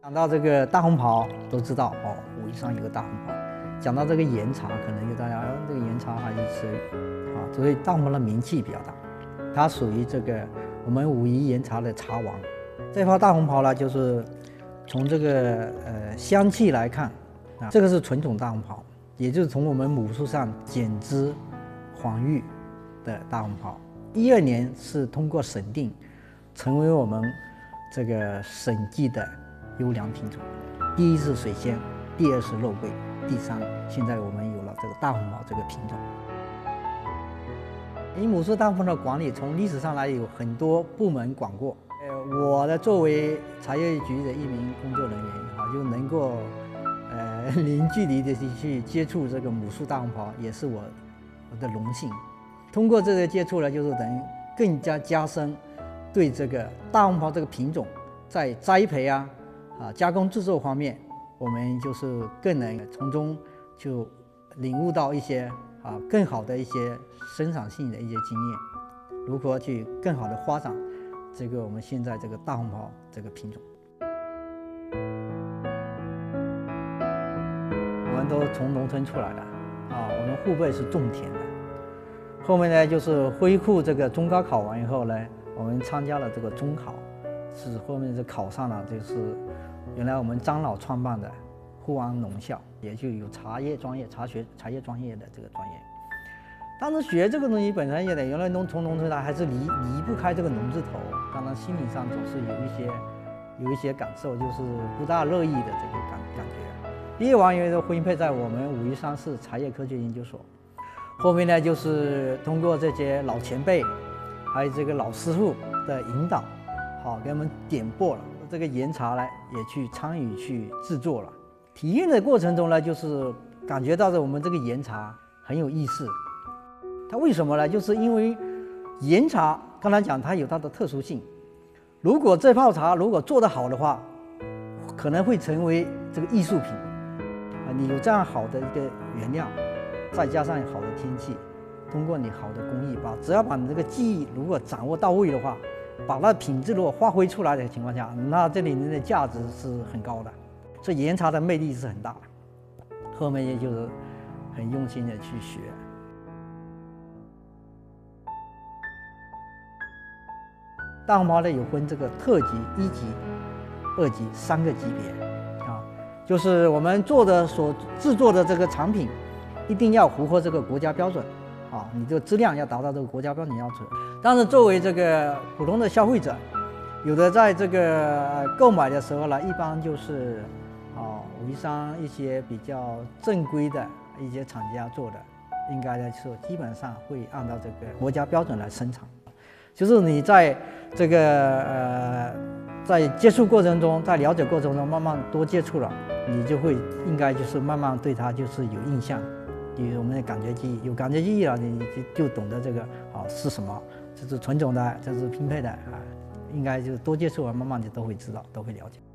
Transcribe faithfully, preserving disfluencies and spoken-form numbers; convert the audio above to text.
讲到这个大红袍，都知道哦，武夷山有个大红袍。讲到这个岩茶，可能就大家，这个岩茶还是啊，所以大红袍的名气比较大，它属于这个我们武夷岩茶的茶王。这泡大红袍呢，就是从这个呃香气来看啊，这个是纯种大红袍，也就是从我们母树上剪枝黄育的大红袍。一二年是通过审定，成为我们这个审计的优良品种。第一是水仙，第二是肉桂，第三现在我们有了这个大红袍这个品种。以母树大红袍的管理，从历史上来有很多部门管过。呃，我呢作为茶叶局的一名工作人员，哈，就能够呃零距离的去接触这个母树大红袍，也是我我的荣幸。通过这个接触呢，就是等于更加加深对这个大红袍这个品种在栽培啊、啊加工制作方面，我们就是更能从中就领悟到一些啊更好的一些生产性的一些经验，如何去更好的发展这个我们现在这个大红袍这个品种。我们都从农村出来的啊，我们父辈是种田的。后面呢，就是恢复这个中高考完以后呢，我们参加了这个中考，是后面是考上了，就是原来我们张老创办的富安农校，也就有茶叶专业、茶学、茶叶专业的这个专业。当时学这个东西本身也得，原来农从农村来还是离离不开这个农字头，当然心理上总是有一些有一些感受，就是不大乐意的这个感感觉。毕业完以后分配在我们武夷山市茶叶科学研究所。后面呢，就是通过这些老前辈，还有这个老师傅的引导，好给我们点拨了这个岩茶呢，也去参与去制作了。体验的过程中呢，就是感觉到的我们这个岩茶很有意思。它为什么呢？就是因为岩茶刚才讲它有它的特殊性，如果这泡茶如果做得好的话，可能会成为这个艺术品啊！你有这样好的一个原料。再加上好的天气，通过你好的工艺，把只要把你这个技艺如果掌握到位的话，把它的品质如果发挥出来的情况下，那这里面的价值是很高的。所以岩茶的魅力是很大的。后面也就是很用心的去学。大红袍呢有分这个特级、一级、二级三个级别啊，就是我们做的所制作的这个产品。一定要符合这个国家标准，啊，你这个质量要达到这个国家标准要求。但是作为这个普通的消费者，有的在这个购买的时候呢，一般就是啊武夷山一些比较正规的一些厂家做的，应该来说基本上会按照这个国家标准来生产。就是你在这个呃在接触过程中，在了解过程中，慢慢多接触了，你就会应该就是慢慢对它就是有印象。有我们的感觉记忆，有感觉记忆了，你就就懂得这个啊是什么，这是纯种的，这是拼配的啊，应该就多接触了，慢慢就都会知道，都会了解。